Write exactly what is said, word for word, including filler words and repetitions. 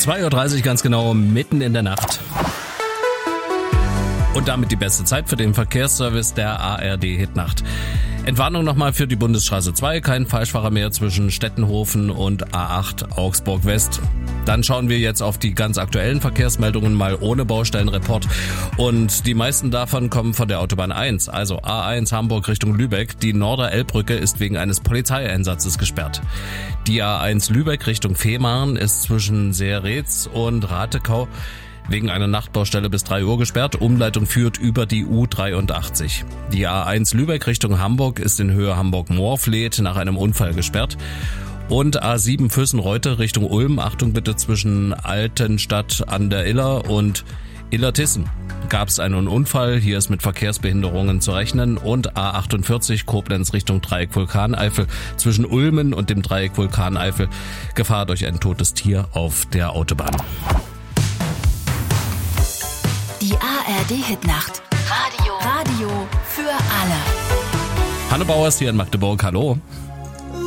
zwei Uhr dreißig ganz genau, mitten in der Nacht. Und damit die beste Zeit für den Verkehrsservice der A R D Hitnacht. Entwarnung nochmal für die Bundesstraße zwei, kein Falschfahrer mehr zwischen Stettenhofen und A acht Augsburg West. Dann schauen wir jetzt auf die ganz aktuellen Verkehrsmeldungen mal ohne Baustellenreport. Und die meisten davon kommen von der Autobahn eins, also A eins Hamburg Richtung Lübeck. Die Norder-Elbbrücke ist wegen eines Polizeieinsatzes gesperrt. Die A eins Lübeck Richtung Fehmarn ist zwischen Seeretz und Ratekau wegen einer Nachtbaustelle bis drei Uhr gesperrt. Umleitung führt über die U dreiundachtzig. Die A eins Lübeck Richtung Hamburg ist in Höhe Hamburg-Moorfleet nach einem Unfall gesperrt. Und A sieben Füssen-Reute Richtung Ulm, Achtung bitte, zwischen Altenstadt an der Iller und Illertissen gab es einen Unfall. Hier ist mit Verkehrsbehinderungen zu rechnen. Und A achtundvierzig Koblenz Richtung Dreieck Vulkaneifel zwischen Ulmen und dem Dreieck Vulkaneifel. Gefahr durch ein totes Tier auf der Autobahn. Die A R D Hitnacht. Radio. Radio für alle. Hanne Bauers hier in Magdeburg. Hallo.